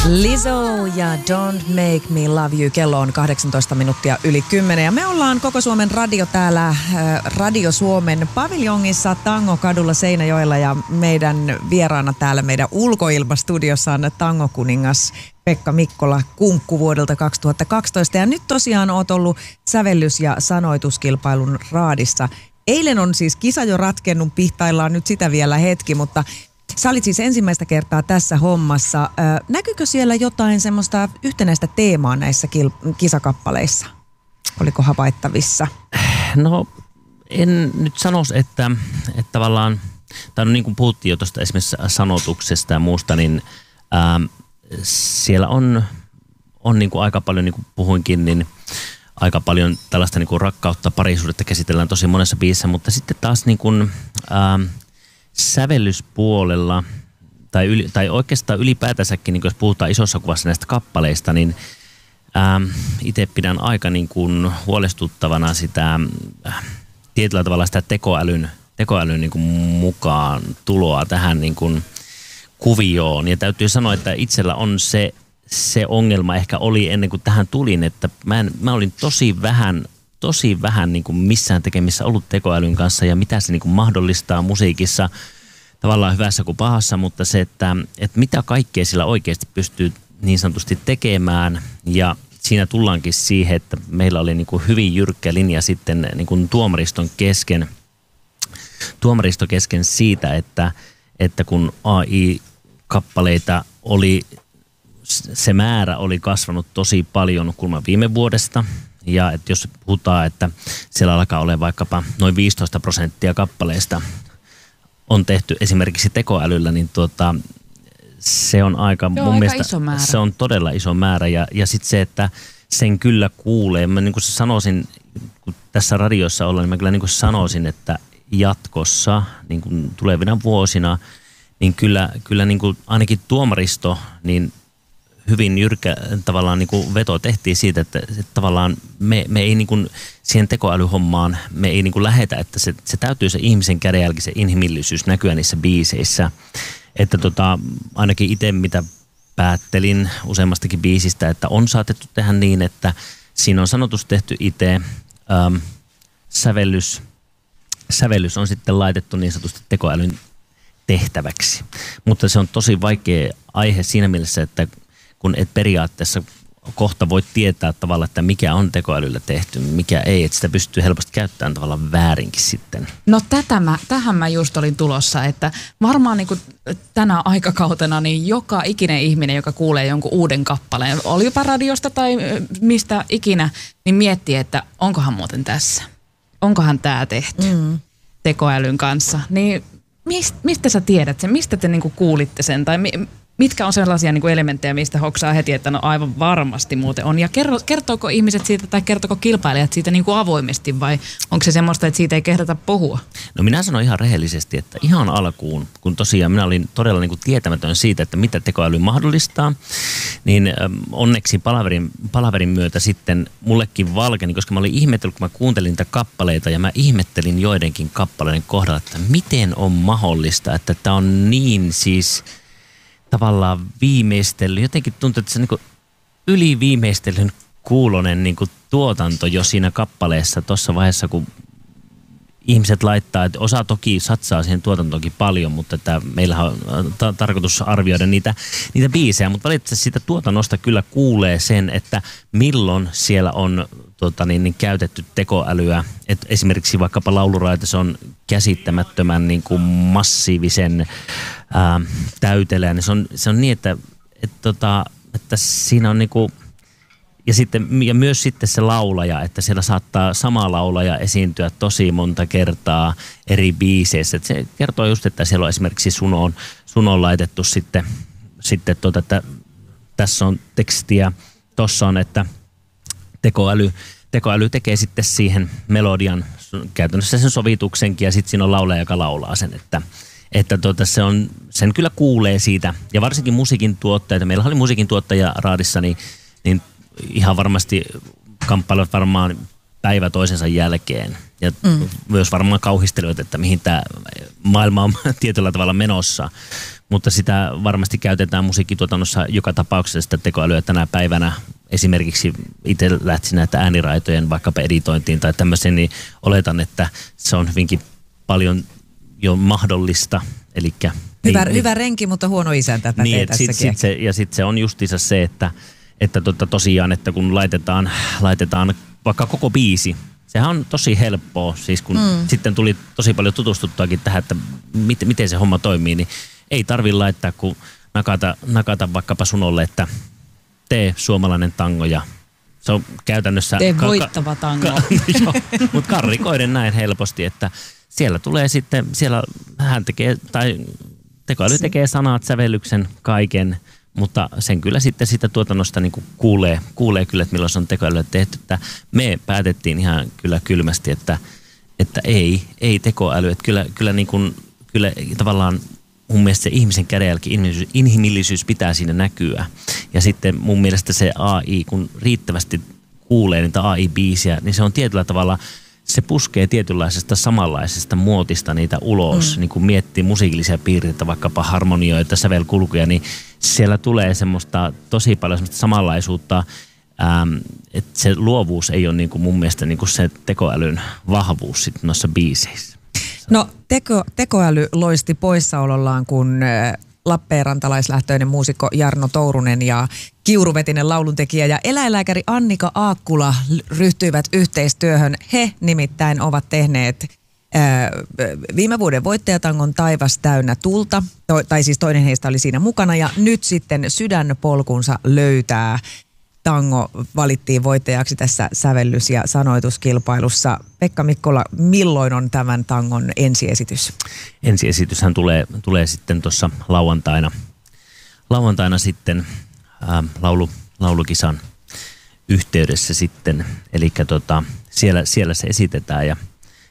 Lizzo ja Don't Make Me Love You. Kello on 18 minuuttia yli 10. Ja me ollaan Koko Suomen radio täällä Radio Suomen paviljongissa Tangokadulla Seinäjoella. Ja meidän vieraana täällä meidän ulkoilmastudiossa on tangokuningas Pekka Mikkola Kunkku vuodelta 2012. Ja nyt tosiaan oot ollut sävellys- ja sanoituskilpailun raadissa. Eilen on siis kisa jo ratkennut, pihtaillaan nyt sitä vielä hetki, mutta sä olit siis ensimmäistä kertaa tässä hommassa. Näkyykö siellä jotain semmoista yhtenäistä teemaa näissä kisakappaleissa? Oliko havaittavissa? No en nyt sanoisi, että tavallaan, tai no niin kuin puhuttiin jo tuosta esimerkiksi sanotuksesta ja muusta, niin siellä on niin kuin aika paljon, niin kuin puhuinkin, niin aika paljon tällaista niin kuin rakkautta, parisuudetta käsitellään tosi monessa biisissä, mutta sitten taas niin kuin, sävellyspuolella tai oikeastaan ylipäätänsäkin, niin jos puhutaan isossa kuvassa näistä kappaleista, niin itse pidän aika niin kuin huolestuttavana sitä tietyllä tavalla sitä tekoälyn niin kuin mukaan tuloa tähän niin kuin kuvioon. Ja täytyy sanoa, että itsellä on se ongelma ehkä oli ennen kuin tähän tulin, että mä olin tosi vähän niin kuin missään tekemissä ollut tekoälyn kanssa ja mitä se niin kuin mahdollistaa musiikissa, tavallaan hyvässä kuin pahassa, mutta se, että mitä kaikkea sillä oikeasti pystyy niin sanotusti tekemään, ja siinä tullaankin siihen, että meillä oli niin kuin hyvin jyrkkä linja sitten niin kuin tuomaristo kesken siitä, että kun AI-kappaleita oli, se määrä oli kasvanut tosi paljon kulman viime vuodesta. Ja että jos puhutaan, että siellä alkaa olla vaikkapa noin 15% kappaleista on tehty esimerkiksi tekoälyllä, niin se on aika, mun mielestä se on todella iso määrä. Ja sitten se, että sen kyllä kuulee. Mä niin kuin sanoisin, kun tässä radiossa ollaan, niin mä kyllä niin kuin sanoisin, että jatkossa, niin kuin tulevina vuosina, niin kyllä niin kuin ainakin tuomaristo, niin hyvin jyrkkä tavallaan niin kuin veto tehtiin siitä, että tavallaan me ei niin kuin siihen tekoälyhommaan, me ei niin kuin lähetä, että se täytyy se ihmisen kädenjälki, se inhimillisyys näkyä niissä biiseissä. Että ainakin itse mitä päättelin useammastakin biisistä, että on saatettu tehdä niin, että siinä on sanotus tehty itse, sävellys on sitten laitettu niin sanotusti tekoälyn tehtäväksi. Mutta se on tosi vaikea aihe siinä mielessä, että kun et periaatteessa kohta voi tietää tavallaan, että mikä on tekoälyllä tehty, mikä ei, että sitä pystyy helposti käyttämään tavallaan väärinkin sitten. No tähän mä just olin tulossa, että varmaan niin kuin tänä aikakautena niin joka ikinen ihminen, joka kuulee jonkun uuden kappaleen, oli jopa radiosta tai mistä ikinä, niin miettii, että onkohan muuten tässä, onkohan tämä tehty tekoälyn kanssa, niin mistä sä tiedät sen, mistä te niin kuin kuulitte sen tai mitkä on sellaisia niin kuin elementtejä, mistä hoksaa heti, että no aivan varmasti muuten on. Ja kertooko ihmiset siitä tai kertooko kilpailijat siitä niin kuin avoimesti vai onko se semmoista, että siitä ei kehdata puhua? No minä sanon ihan rehellisesti, että ihan alkuun, kun tosiaan minä olin todella niin kuin tietämätön siitä, että mitä tekoäly mahdollistaa, niin onneksi palaverin myötä sitten mullekin valkeni, koska mä olin ihmetellyt, kun mä kuuntelin niitä kappaleita ja mä ihmettelin joidenkin kappaleiden kohdalla, että miten on mahdollista, että tämä on niin siis tavallaan viimeistellyt. Jotenkin tuntuu, että se niin yliviimeistellyn kuulonen niin tuotanto jo siinä kappaleessa tuossa vaiheessa, kun ihmiset laittaa, että osa toki satsaa siihen tuotantoonkin paljon, mutta että meillähän on tarkoitus arvioida niitä biisejä, mutta valitettavasti siitä tuotannosta kyllä kuulee sen, että milloin siellä on käytetty tekoälyä. Et esimerkiksi vaikkapa lauluraita, se on käsittämättömän niin kuin massiivisen täytelään. Se on niin, että siinä on niinku, ja myös sitten se laulaja, että siellä saattaa sama laulaja esiintyä tosi monta kertaa eri biiseissä. Et se kertoo just, että siellä on esimerkiksi sunoon laitettu sitten että tässä on tekstiä, tossa on, että tekoäly tekee sitten siihen melodian käytännössä sen sovituksenkin ja sitten siinä on laulaja, joka laulaa sen, että sen kyllä kuulee siitä. Ja varsinkin musiikin tuottajat, meillä oli musiikin tuottaja raadissa, niin ihan varmasti kamppailevat varmaan päivä toisensa jälkeen. Ja myös varmaan kauhistelivat, että mihin tämä maailma on tietyllä tavalla menossa. mutta sitä varmasti käytetään musiikkituotannossa joka tapauksessa sitä tekoälyä tänä päivänä. Esimerkiksi itse lähtisin näitä ääniraitojen vaikkapa editointiin tai tämmöiseen, niin oletan, että se on hyvinkin paljon jo mahdollista. Elikkä, hyvä renki, mutta huono isäntä pätee niin, tässäkin. Sitten se on justiinsa se, että tosiaan, että kun laitetaan vaikka koko biisi, sehän on tosi helppoa, siis kun sitten tuli tosi paljon tutustuttuakin tähän, että miten se homma toimii, niin ei tarvitse laittaa, kun nakata vaikkapa Sunolle, että tee suomalainen tango ja se on käytännössä... Tee voittava tango. Mutta karrikoiden näin helposti, että siellä tulee sitten, siellä hän tekee, tai tekoäly tekee sanat, sävellyksen, kaiken, mutta sen kyllä sitten siitä tuotannosta niin kuin kuulee kyllä, että milloin se on tekoälyä tehty. Että me päätettiin ihan kyllä kylmästi, että ei tekoäly, että kyllä, niin kuin, kyllä tavallaan mun mielestä se ihmisen kädenjälki, inhimillisyys pitää siinä näkyä. Ja sitten mun mielestä se AI, kun riittävästi kuulee niitä AI-biisiä, niin se on tietyllä tavalla, se puskee tietynlaisesta samanlaisesta muotista niitä ulos, niin kun miettii musiikillisia piirteitä, vaikkapa harmonioita, sävelkulkuja, niin siellä tulee semmoista tosi paljon semmoista samanlaisuutta, että se luovuus ei ole niin kuin mun mielestä niin kuin se tekoälyn vahvuus sitten noissa biiseissä. No tekoäly loisti poissaolollaan, kun lappeenrantalaislähtöinen muusikko Jarno Tourunen ja kiuruvetinen lauluntekijä ja eläinlääkäri Annika Aakkula ryhtyivät yhteistyöhön. He nimittäin ovat tehneet viime vuoden voittajatangon Taivas täynnä tulta, tai siis toinen heistä oli siinä mukana, ja nyt sitten Sydänpolkunsa löytää. Tango valittiin voittajaksi tässä sävellys- ja sanoituskilpailussa. Pekka Mikkola, milloin on tämän tangon ensiesitys? Ensiesityshän tulee sitten tuossa lauantaina sitten laulukisan yhteydessä sitten. Eli siellä se esitetään ja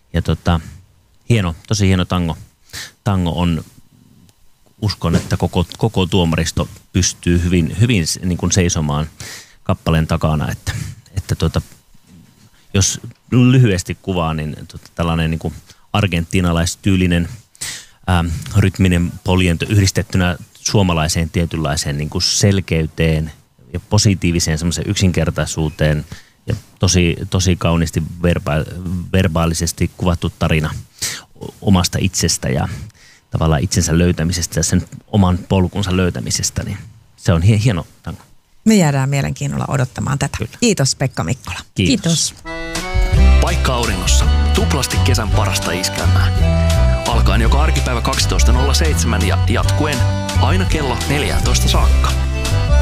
tosi hieno tango on. Uskon, että koko tuomaristo pystyy hyvin niin kuin seisomaan kappaleen takana, että jos lyhyesti kuvaa, niin tällainen niin kuin argentiinalaistyylinen rytminen poljento yhdistettynä suomalaiseen tietynlaiseen niin kuin selkeyteen ja positiiviseen semmoiseen yksinkertaisuuteen ja tosi kauniisti verbaalisesti kuvattu tarina omasta itsestä ja tavallaan itsensä löytämisestä ja sen oman polkunsa löytämisestä, niin se on hieno tango. Me jäädään mielenkiinnolla odottamaan tätä. Kyllä. Kiitos Pekka Mikkola. Kiitos. Paikka auringossa. Tuplasti kesän parasta iskelmää. Alkaen joka arkipäivä 12.07 ja jatkuen aina kello 14 saakka.